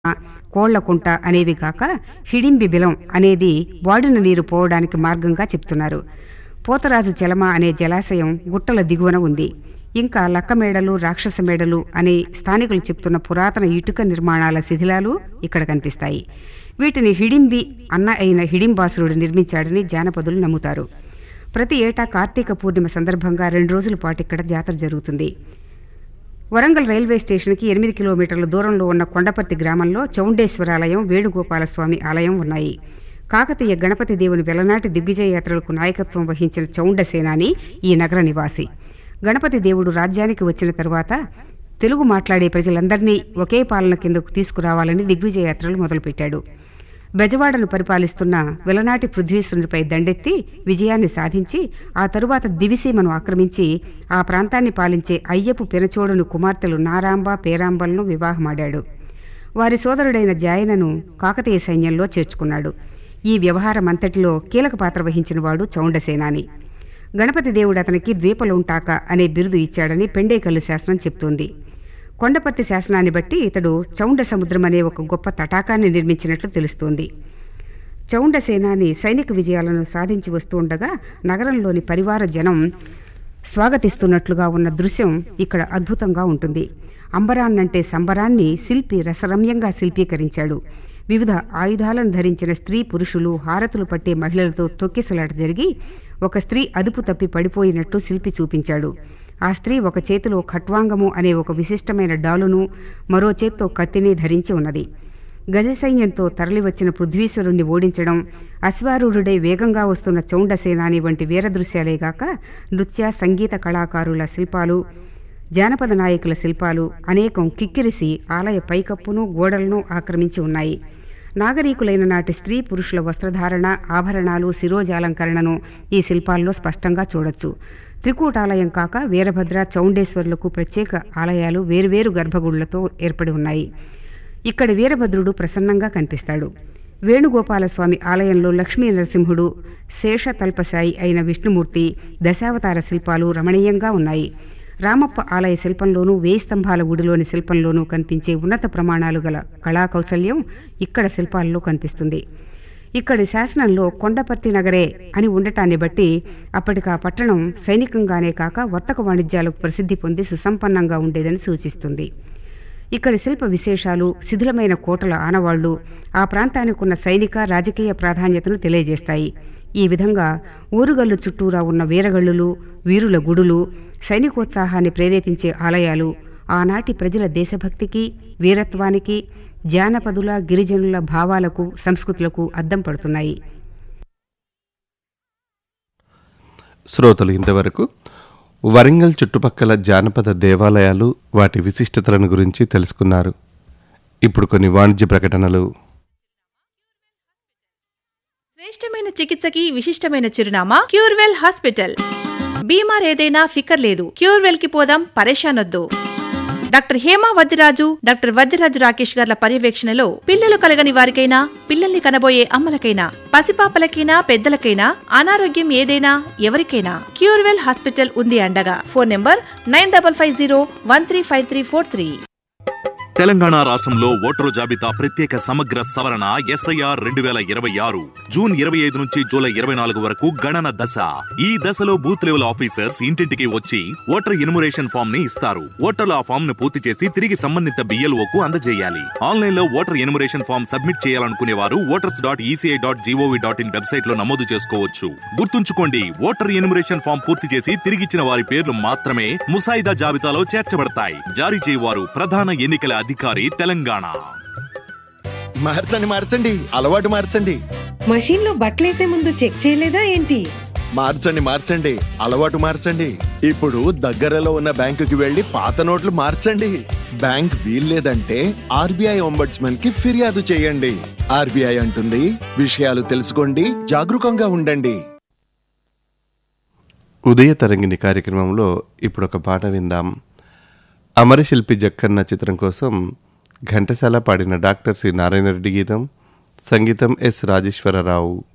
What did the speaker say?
కోళ్లకుంట అనేవి కాక హిడింబి బిలం అనేది వాడిన నీరు పోవడానికి మార్గంగా చెప్తున్నారు. పోతరాజు చలమ అనే జలాశయం గుట్టల దిగువన ఉంది. ఇంకా లక్కమేడలు, రాక్షస మేడలు అనే స్థానికులు చెప్తున్న పురాతన ఇటుక నిర్మాణాల శిథిలాలు ఇక్కడ కనిపిస్తాయి. వీటిని హిడింబి అన్న అయిన హిడింబాసురుడు నిర్మించాడని జానపదులు నమ్ముతారు. ప్రతి ఏటా కార్తీక పూర్ణిమ సందర్భంగా 2 రోజుల పాటు ఇక్కడ జాతర జరుగుతుంది. వరంగల్ రైల్వే స్టేషన్కి 8 కిలోమీటర్ల దూరంలో ఉన్న కొండపర్తి గ్రామంలో చౌండేశ్వరాలయం, వేణుగోపాలస్వామి ఆలయం ఉన్నాయి. కాకతీయ గణపతి దేవుని వెలనాటి దిగ్విజయ యాత్రలకు నాయకత్వం వహించిన చౌండ సేనాని ఈ నగర నివాసి. గణపతి దేవుడు రాజ్యానికి వచ్చిన తరువాత తెలుగు మాట్లాడే ప్రజలందరినీ ఒకే పాలన కిందకు తీసుకురావాలని దిగ్విజయ యాత్రలు మొదలుపెట్టాడు. బెజవాడను పరిపాలిస్తున్న వెలనాటి పృథ్వీశ్వరునిపై దండెత్తి విజయాన్ని సాధించి ఆ తరువాత దివిసీమను ఆక్రమించి ఆ ప్రాంతాన్ని పాలించే అయ్యపు పెనచోడును కుమార్తెలు నారాంబ, పేరాంబలను వివాహమాడాడు. వారి సోదరుడైన జాయనను కాకతీయ సైన్యంలో చేర్చుకున్నాడు. ఈ వ్యవహారమంతటిలో కీలక పాత్ర వహించినవాడు చౌండసేనాని. గణపతి దేవుడు అతనికి ద్వీపలుంటాక అనే బిరుదు ఇచ్చాడని పెండేకల్లు శాసనం చెప్తోంది. కొండపర్తి శాసనాన్ని బట్టి ఇతడు చౌండ సముద్రం అనే ఒక గొప్ప తటాకాన్ని నిర్మించినట్లు తెలుస్తోంది. చౌండ సేనాని సైనిక విజయాలను సాధించి వస్తుండగా నగరంలోని పరివార జనం స్వాగతిస్తున్నట్లుగా ఉన్న దృశ్యం ఇక్కడ అద్భుతంగా ఉంటుంది. అంబరాన్నంటే సంబరాన్ని శిల్పి రసరమ్యంగా శిల్పీకరించాడు. వివిధ ఆయుధాలను ధరించిన స్త్రీ పురుషులు, హారతులు పట్టే మహిళలతో తొక్కిసలాట జరిగి ఒక స్త్రీ అదుపు తప్పి పడిపోయినట్టు శిల్పి చూపించాడు. ఆ స్త్రీ ఒక చేతిలో ఖట్వాంగము అనే ఒక విశిష్టమైన డాలును, మరో చేత్తో కత్తిని ధరించి ఉన్నది. గజసైన్యంతో తరలివచ్చిన పృథ్వీశ్వరుణ్ణి ఓడించడం, అశ్వారూఢుడై వేగంగా వస్తున్న చౌండసేనాని వంటి వీరదృశ్యాలేగాక నృత్య, సంగీత కళాకారుల శిల్పాలు, జానపద నాయకుల శిల్పాలు అనేకం కిక్కిరిసి ఆలయ పైకప్పును, గోడలను ఆక్రమించి ఉన్నాయి. నాగరీకులైన నాటి స్త్రీ పురుషుల వస్త్రధారణ, ఆభరణాలు, శిరోజాలంకరణను ఈ శిల్పాల్లో స్పష్టంగా చూడొచ్చు. త్రికూటాలయం కాక వీరభద్ర, చౌండేశ్వరులకు ప్రత్యేక ఆలయాలు వేరువేరు గర్భగుడులతో ఏర్పడి ఉన్నాయి. ఇక్కడి వీరభద్రుడు ప్రసన్నంగా కనిపిస్తాడు. వేణుగోపాలస్వామి ఆలయంలో లక్ష్మీ నరసింహుడు, శేషతల్పశాయి అయిన విష్ణుమూర్తి, దశావతార శిల్పాలు రమణీయంగా ఉన్నాయి. రామప్ప ఆలయ శిల్పంలోనూ, 1000 స్తంభాల గుడిలోని శిల్పంలోనూ కనిపించే ఉన్నత ప్రమాణాలు గల కళాకౌశల్యం ఇక్కడ శిల్పాల్లో కనిపిస్తుంది. ఇక్కడి శాసనంలో కొండపర్తి నగరే అని ఉండటాన్ని బట్టి అప్పటికా పట్టణం సైనికంగానే కాక వర్తక వాణిజ్యాలకు ప్రసిద్ధి పొంది సుసంపన్నంగా ఉండేదని సూచిస్తుంది. ఇక్కడి శిల్ప విశేషాలు, శిథిలమైన కోటల ఆనవాళ్లు ఆ ప్రాంతానికి ఉన్న సైనిక, రాజకీయ ప్రాధాన్యతను తెలియజేస్తాయి. ఈ విధంగా ఊరుగల్లు చుట్టూరా ఉన్న వీరగళ్ళులు, వీరుల గుడులు, సైనికోత్సాహాన్ని ప్రేరేపించే ఆలయాలు ఆనాటి ప్రజల దేశభక్తికి, వీరత్వానికి, జానపదుల, గిరిజనుల భావాలకు, సంస్కృతులకు అద్దం పడుతున్నాయి. శ్రోతలు ఇంతవరకు వరంగల్ చుట్టుపక్కల జానపద దేవాలయాలు, వాటి విశిష్టతలను గురించి తెలుసుకున్నారు. ఇప్పుడు కొన్ని వాణిజ్య ప్రకటనలు. శ్రేష్టమైన చికిత్సకి విశిష్టమైన చిరునామా క్యూర్వెల్ హాస్పిటల్. బీమార్ ఏదైనా ఫికర్ లేదు, క్యూర్వెల్ కి పోదాం, పరేషానొద్దు. డాక్టర్ హేమా వద్దిరాజు, డాక్టర్ వద్దిరాజు రాకేష్ గార్ల పర్యవేక్షణలో పిల్లలు కలగని వారికైనా, పిల్లల్ని కనబోయే అమ్మలకైనా, పసిపాపలకైనా, పెద్దలకైనా, అనారోగ్యం ఏదైనా ఎవరికైనా క్యూర్వెల్ హాస్పిటల్ ఉంది అండగా. Phone number 9550135343. తెలంగాణ రాష్ట్రంలో ఓటరు జాబితా ప్రత్యేక సమగ్ర సవరణ SIR 2026 జూన్ 25 నుంచి జూలై 24 వరకు గణన దశ. ఈ దశలో బూత్ లెవెల్ ఆఫీసర్స్ ఇంటింటికి వచ్చి ఓటర్ ఎన్యుమరేషన్ ఫామ్ ని ఇస్తారు. ఓటర్లు ఆ ఫామ్ ను పూర్తి చేసి తిరిగి సంబంధిత BLOకు అందజేయాలి. ఆన్లైన్ లో ఓటర్ ఎన్యుమరేషన్ ఫామ్ సబ్మిట్ చేయాలనుకునే వారు voters.eci.gov.in వెబ్సైట్ లో నమోదు చేసుకోవచ్చు. గుర్తుంచుకోండి, ఓటర్ ఎన్యుమరేషన్ ఫామ్ పూర్తి చేసి తిరిగిచ్చిన వారి పేర్లు మాత్రమే ముసాయిదా జాబితాలో చేర్చబడతాయి. జారీ చేయవారు ప్రధాన ఎన్నికల అధికారి, తెలంగాణ. మార్చండి, అలవాటు మార్చండి. మషీన్ లో బట్టలేసే ముందు చెక్ చేయలేదా ఏంటి? మార్చండి, అలవాటు మార్చండి. ఇప్పుడు దగ్గరలో ఉన్న బ్యాంకుకి వెళ్లి పాత నోట్లు మార్చండి. బ్యాంక్ వీల్లేదంటే RBI ఒంబడ్స్మన్ కి ఫిర్యాదు చేయండి. RBI అంటుంది, విషయాలు తెలుసుకోండి, జాగరూకంగా ఉండండి. ఉదయ తరంగిణి కార్యక్రమంలో ఇప్పుడు ఒక పాట విందాం. అమరశిల్పి జక్కన్న చిత్రం కోసం ఘంటసాల పాడిన డాక్టర్ సి నారాయణ రెడ్డి గీతం, సంగీతం S రాజేశ్వరరావు.